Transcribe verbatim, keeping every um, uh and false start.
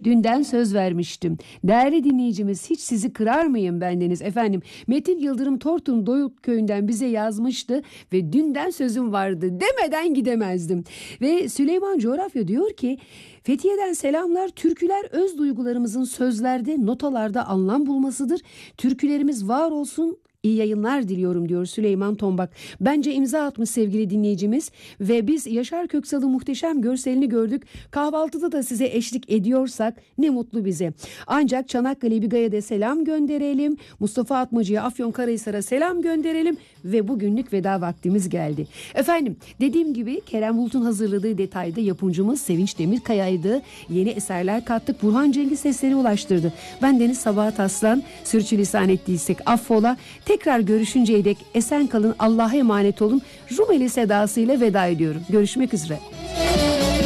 Dünden söz vermiştim. Değerli dinleyicimiz, hiç sizi kırar mıyım bendeniz efendim? Metin Yıldırım Tortum Doyuk köyünden bize yazmıştı ve dünden sözüm vardı demeden gidemezdim. Ve Süleyman Coğrafya diyor ki, Fethiye'den selamlar. Türküler öz duygularımızın sözlerde, notalarda anlam bulmasıdır. Türkülerimiz var olsun. İyi yayınlar diliyorum diyor Süleyman Tombak. Bence imza atmış sevgili dinleyicimiz ve biz Yaşar Köksal'ın muhteşem görselini gördük. Kahvaltıda da size eşlik ediyorsak ne mutlu bize. Ancak Çanakkale Biga'ya da selam gönderelim. Mustafa Atmacı'ya, Afyonkarahisar'a selam gönderelim ve bugünlük veda vaktimiz geldi. Efendim, dediğim gibi Kerem Bulut'un hazırladığı detayda yapımcımız Sevinç Demirkaya'ydı. Yeni eserler kattık. Burhan Cengiz sesleri ulaştırdı. Ben Deniz Sabahat Aslan. Sürçülisan ettiysek affola. Tekrar görüşünceye dek esen kalın, Allah'a emanet olun. Rumeli sedasıyla veda ediyorum. Görüşmek üzere.